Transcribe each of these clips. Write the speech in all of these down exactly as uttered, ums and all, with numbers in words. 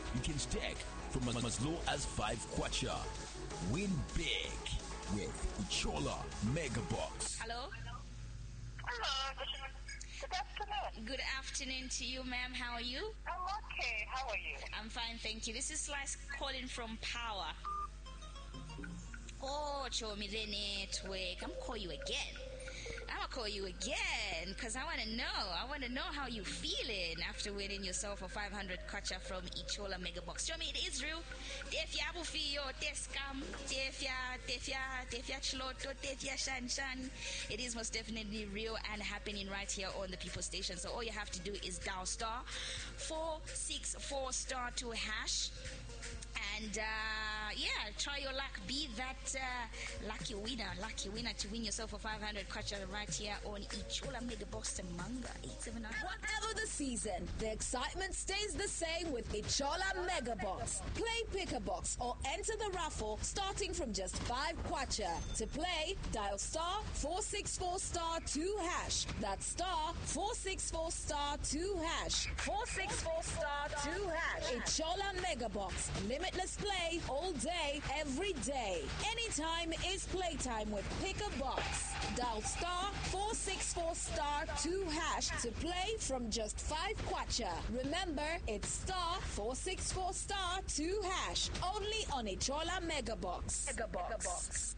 You can stack from as low as five kwacha. Win big with Ichola Mega Box. Hello? Hello, good afternoon. Good afternoon to you, ma'am. How are you? I'm okay. How are you? I'm fine, thank you. This is Slice calling from Power. Oh, show me the network. I'm call you again. I'm gonna call you again because I want to know. I want to know how you feeling after winning yourself a five hundred kwacha from Ichola Mega Box. Show me it is real. Tefia bufio, teskam, tefia, tefia, tefia chloto, tefia shan shan. It is most definitely real and happening right here on the People Station. So all you have to do is dial star four six four star two hash. And uh, yeah, try your luck. Be that uh, lucky winner, lucky winner to win yourself a five hundred kwacha right here on Ichola Mega Box Manga eight seven nine. Whatever the season, the excitement stays the same with Ichola Mega Box. Play pick a box or enter the raffle starting from just five kwacha. To play, dial star four six four star two hash. That's star four six four star two hash. four six four star two hash. Ichola Mega Box. Limitless play all day, every day. Anytime is playtime with Pick a Box. Dial star four six four star two hash to play from just five kwacha. Remember, it's star four six four star two hash. Only on Ichola Mega Box. Mega Box.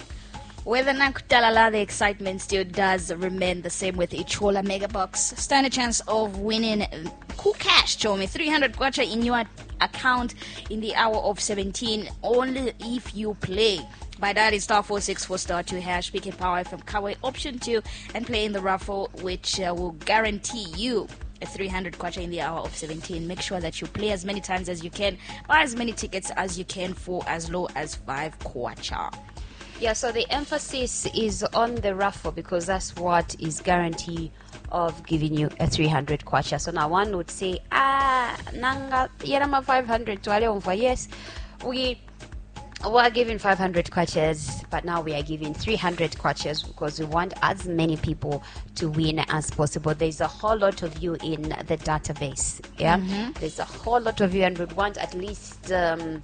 Whether Nakutalala, the excitement still does remain the same with Ichola Mega Box. Stand a chance of winning cool cash, show me three hundred kwacha in your account in the hour of seventeen, only if you play by dialing star four six four star two hash, picking power from Kawe option two, and playing the raffle, which uh, will guarantee you a three hundred kwacha in the hour of seventeen. Make sure that you play as many times as you can, buy as many tickets as you can for as low as five kwacha. Yeah, so the emphasis is on the raffle because that's what is guarantee of giving you a three hundred kwacha. So now one would say, ah, nanga yarama five hundred to Aleonfa. Yes, we were giving five hundred kwachas, but now we are giving three hundred kwachas because we want as many people to win as possible. There's a whole lot of you in the database. Yeah, mm-hmm. There's a whole lot of you, and we want at least um,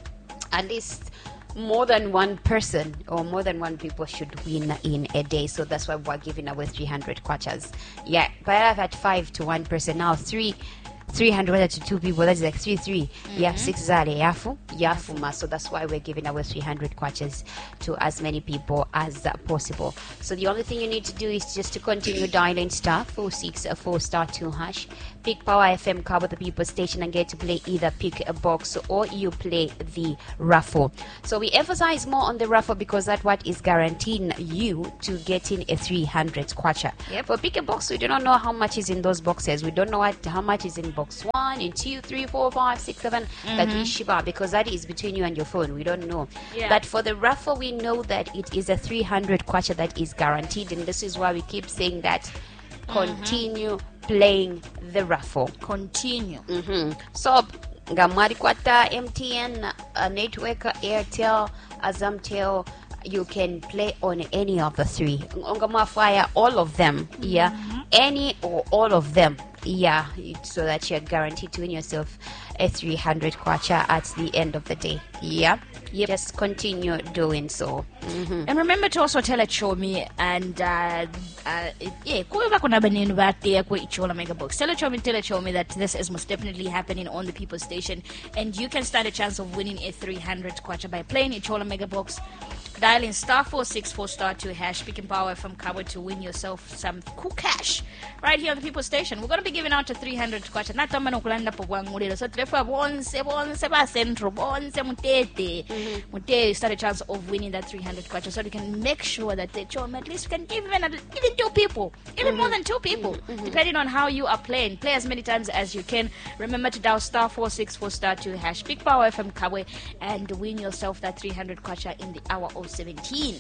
at least more than one person or more than one people should win in a day. So that's why we're giving away three hundred kwachas. Yeah, but I've had five to one person now. Three three hundred to two people, that's like three three. Mm-hmm. Yeah, six zari yafu yafuma. So that's why we're giving away three hundred kwachas to as many people as uh, possible. So the only thing you need to do is just to continue dialing star four six four star two hash, pick Power F M cover the People Station, and get to play either pick a box or you play the raffle. So we emphasize more on the raffle because that's what is guaranteeing you to getting a three hundred kwacha. Yep. For pick a box, we do not know how much is in those boxes. We don't know what how much is in box one and two, three, four, five, six, seven. Mm-hmm. That we shiba because that is between you and your phone. We don't know. Yeah. But for the raffle, we know that it is a three hundred kwacha that is guaranteed, and this is why we keep saying that continue mm-hmm. playing the raffle. Continue. Mm-hmm. So, Gamari Kwata, M T N, uh, Network, Airtel, Azamtel, you can play on any of the three. Ngama Fire, all of them. Mm-hmm. Yeah. Any or all of them. Yeah. So that you're guaranteed to win yourself a three hundred kwacha at the end of the day. Yeah. Yep. Just continue doing so. Mm-hmm. And remember to also tell it, show me, and uh, uh, yeah, kuiva kuna banini vate kwa Ichola Mega Box. Tell it, show me, tell it, show me that this is most definitely happening on the People Station, and you can stand a chance of winning a three hundred kwacha by playing Ichola Mega Box. Dialing star four six four star two hash, picking power from cover to win yourself some cool cash right here on the People Station. We're going to be giving out to three hundred kwacha. Not tamba nokulanda po bwanguliro. So trefa bonse bonse ba centro bonse mutete. Mutete start a chance of winning that three hundred kwacha. So you can make sure that the chom at least can give even even two people, even mm-hmm. more than two people, mm-hmm. depending on how you are playing. Play as many times as you can. Remember to dial star four six four star two hash, pick power from Kawe, and win yourself that three hundred kwacha in the hour of seventeen.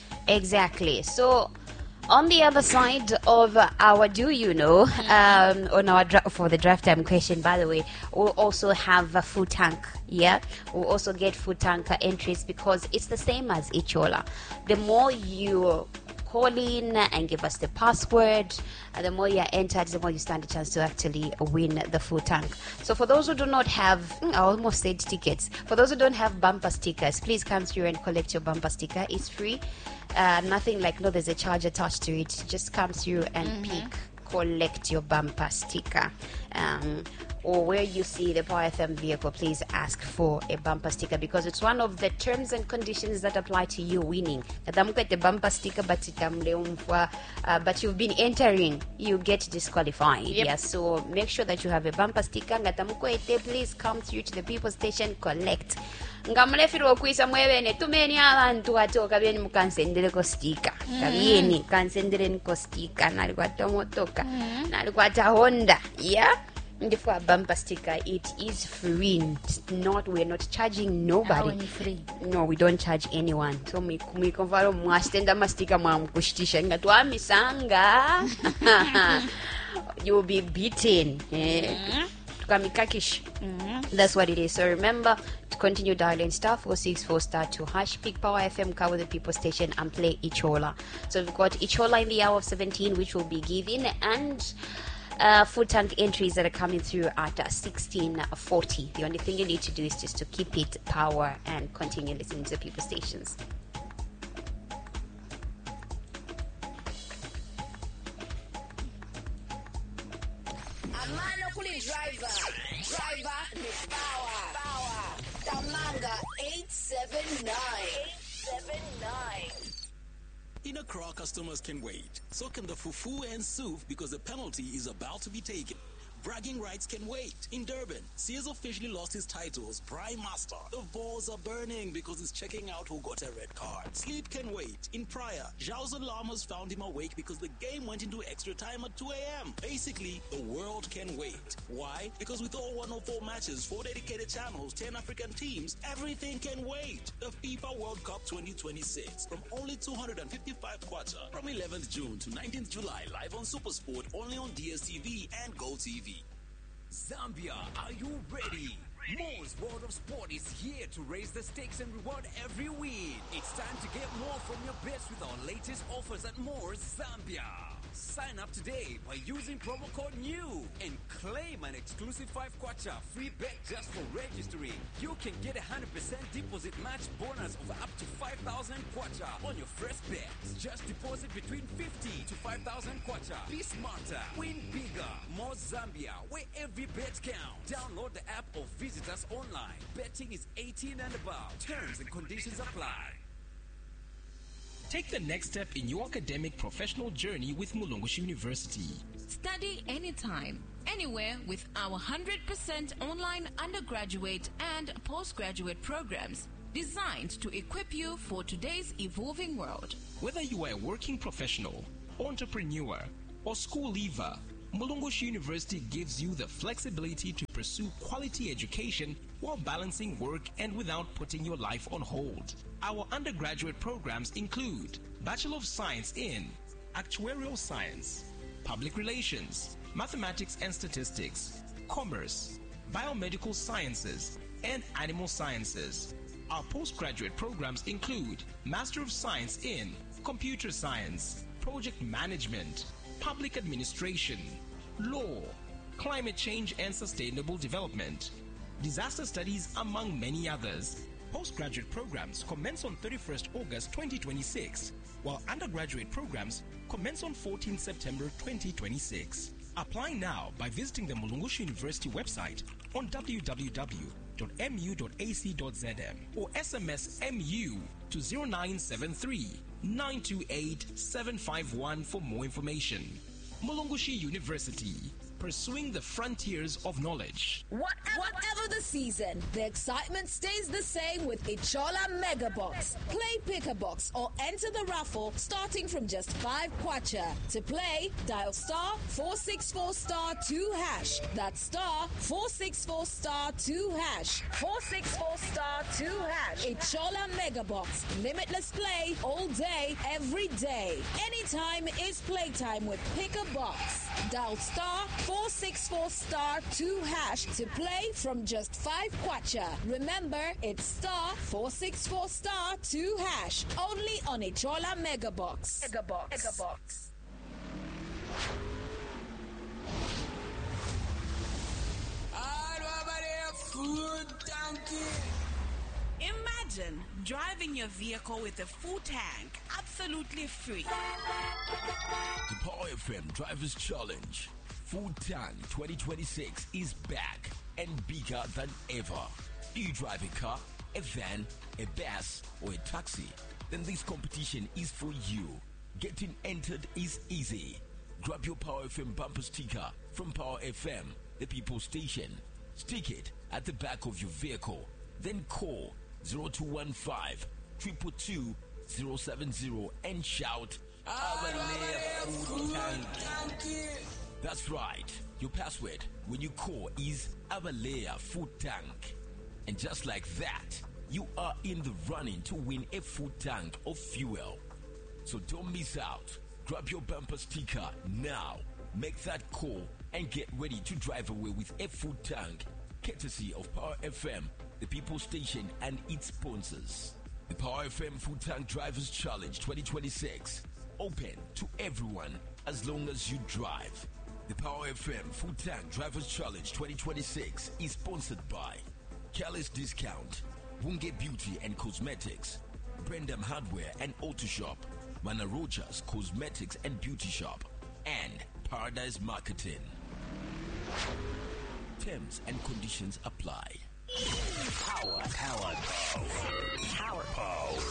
Exactly. So on the other side of our do you know, um, on our dra- for the draft time question, by the way, we'll also have a food tank. Yeah, we'll also get food tank entries because it's the same as Ichola. The more you call in and give us the password. And the more you are entered, the more you stand a chance to actually win the full tank. So for those who do not have, I almost said tickets. For those who don't have bumper stickers, please come through and collect your bumper sticker. It's free. Uh, nothing like, no, there's a charge attached to it. Just come through and mm-hmm. pick, collect your bumper sticker. Um, or where you see the Power F M vehicle, please ask for a bumper sticker, because it's one of the terms and conditions that apply to you winning. The bumper sticker, but uh, but you've been entering, you get disqualified. Yep. Yeah, so make sure that you have a bumper sticker. Please come through to the people station, collect. Ngamulefiro kuisa mwebene tumeni abantu atoka byeni mukansendere ko sticker kabyeni kansendere ko sticker nali kwa tomotoka nali kwa ta Honda yeah. And for a bumper sticker, it is free. It's not, we're not charging nobody. Free. No, we don't charge anyone. So we we konfaro mwastenda mastika mwamkushtisha ngatwa misanga. You'll be beaten. Yeah. Tukamikakish. That's what it is. So remember to continue dialing star four six four star two hash pick Power F M, cover the people station and play Ichola. So we've got Ichola in the hour of seventeen, which will be given, and Uh, full tank entries that are coming through at uh, sixteen forty. The only thing you need to do is just to keep it power and continue listening to the people stations. Amano kuli driver, driver ni power, power. Tamanga eight seven nine, eight seven nine. In Accra, customers can wait. So can the fufu and soup, because the penalty is about to be taken. Bragging rights can wait. In Durban, Sears officially lost his title as Prime Master. The balls are burning because he's checking out who got a red card. Sleep can wait. In Praia, Zhao's alarmers found him awake because the game went into extra time at two a.m. Basically, the world can wait. Why? Because with all one oh four matches, four dedicated channels, ten African teams, everything can wait. The FIFA World Cup twenty twenty-six from only two hundred fifty-five kwacha from eleventh June to nineteenth July, live on SuperSport, only on D S T V and GoTV. Zambia, are you ready? Moore's World of Sport is here to raise the stakes and reward every win. It's time to get more from your bets with our latest offers at Moore's Zambia. Sign up today by using promo code NEW and claim an exclusive five kwacha free bet just for registering. You can get a one hundred percent deposit match bonus of up to five thousand kwacha on your first bet. Just deposit between fifty to five thousand kwacha. Be smarter, win bigger. More Zambia, where every bet counts. Download the app or visit us online. Betting is eighteen and above. Terms and conditions apply. Take the next step in your academic professional journey with Mulungushi University. Study anytime, anywhere with our one hundred percent online undergraduate and postgraduate programs designed to equip you for today's evolving world. Whether you are a working professional, entrepreneur, or school leaver, Mulungushi University gives you the flexibility to pursue quality education while balancing work and without putting your life on hold. Our undergraduate programs include Bachelor of Science in Actuarial Science, Public Relations, Mathematics and Statistics, Commerce, Biomedical Sciences, and Animal Sciences. Our postgraduate programs include Master of Science in Computer Science, Project Management, Public Administration, Law, Climate Change and Sustainable Development, Disaster Studies, among many others. Postgraduate programs commence on thirty-first August twenty twenty-six, while undergraduate programs commence on fourteenth September twenty twenty-six. Apply now by visiting the Mulungushi University website on w w w dot m u dot a c dot z m or S M S M U to zero nine seven three, nine two eight, seven five one for more information. Mulungushi University, pursuing the frontiers of knowledge. Whatever, whatever the season, the excitement stays the same with Ichola Mega Box. Play Pick a Box or enter the raffle starting from just five kwacha. To play, dial star four six four star two hash. That's star four six four star two hash. four six four star two hash. Ichola Mega Box. Limitless play all day, every day. Anytime is playtime with Pick a Box. Dial star four six four star two hash to play from just five kwacha. Remember, it's star four six four star two hash. Only on Ichola Megabox. Megabox. Megabox. Imagine driving your vehicle with a full tank, absolutely free. The Power F M Drivers Challenge Full Tank twenty twenty-six is back and bigger than ever. Do you drive a car, a van, a bus, or a taxi? Then this competition is for you. Getting entered is easy. Grab your Power F M bumper sticker from Power F M, the people station. Stick it at the back of your vehicle. Then call zero two one five, two two two, zero seven zero and shout, Abalea Full Tank. That's right. Your password when you call is Abalea Full Tank. And just like that, you are in the running to win a full tank of fuel. So don't miss out. Grab your bumper sticker now. Make that call and get ready to drive away with a full tank, courtesy of Power F M, the people station and its sponsors. The Power F M Full Tank Drivers Challenge twenty twenty-six. Open to everyone as long as you drive. The Power F M Full Tank Drivers Challenge twenty twenty-six is sponsored by Kelly's Discount, Wunge Beauty and Cosmetics, Brendam Hardware and Auto Shop, Mana Rogers Cosmetics and Beauty Shop, and Paradise Marketing. Terms and conditions apply. Power, power, power, power, power.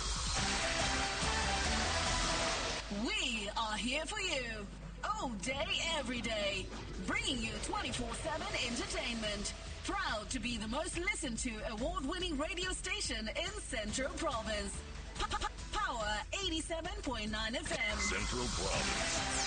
We are here for you, all day, every day, bringing you twenty-four seven entertainment. Proud to be the most listened to award-winning radio station in Central Province. Power eighty-seven point nine F M. Central Province.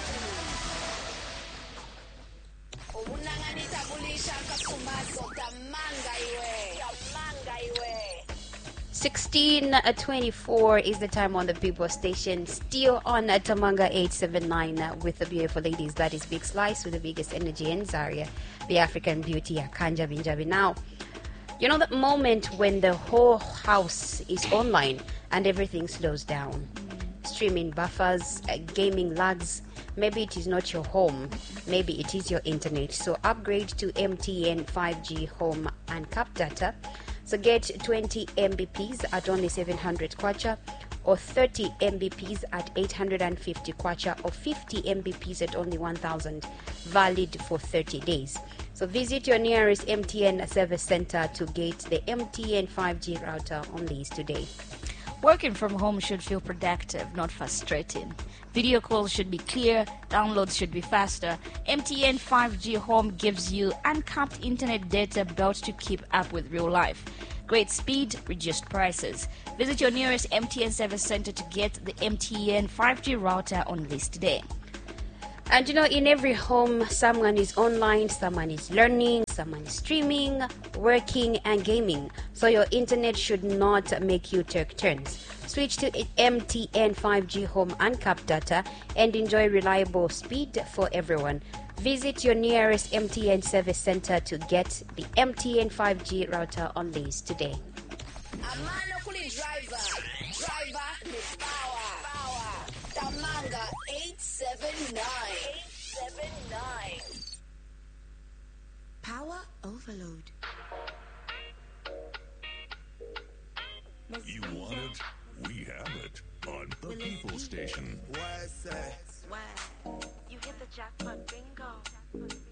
sixteen twenty-four is the time on the People Station. Still on at Tamanga eight seven nine with the beautiful ladies. That is Big Slice with the biggest energy, and Zaria, the African beauty, Akanja Binjabi. Now, you know that moment when the whole house is online and everything slows down? Streaming buffers, uh, gaming lags. Maybe it is not your home, maybe it is your internet. So upgrade to M T N five G Home and Cap Data. So get twenty megabits at only seven hundred kwacha, or thirty megabits at eight hundred fifty kwacha, or fifty megabits at only one thousand, valid for thirty days. So visit your nearest M T N service center to get the M T N five G router on these today. Working from home should feel productive, not frustrating. Video calls should be clear, downloads should be faster. M T N five G Home gives you uncapped internet data built to keep up with real life. Great speed, reduced prices. Visit your nearest M T N service center to get the M T N five G router on list today. And you know, in every home, someone is online, someone is learning, someone is streaming, working, and gaming. So your internet should not make you take turns. Switch to M T N five G Home Uncapped Data and enjoy reliable speed for everyone. Visit your nearest M T N service center to get the M T N five G router on lease today. Amano kuli driver, driver ni power, power. Tamanga eight seven nine, eight seven nine. Power overload. You want it? We have it on the People Station. Why say? Swag. You hit the jackpot bingo.